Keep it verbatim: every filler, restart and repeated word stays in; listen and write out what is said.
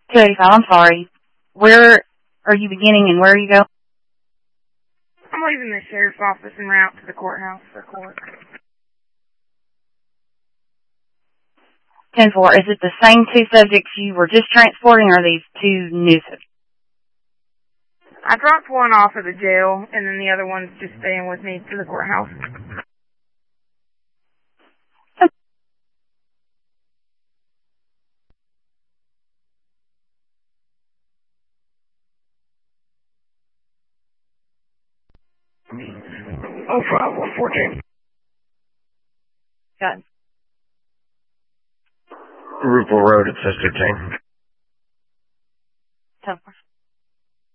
two eighty-five, I'm sorry. Where are you beginning and where are you going? I'm leaving the sheriff's office en route to the courthouse for court. ten four, is it the same two subjects you were just transporting, or are these two new subjects? I dropped one off at the jail, and then the other one's just staying with me to the courthouse. Oh, five, one, fourteen. Got it. Rupel Road at Sister Jane. ten four.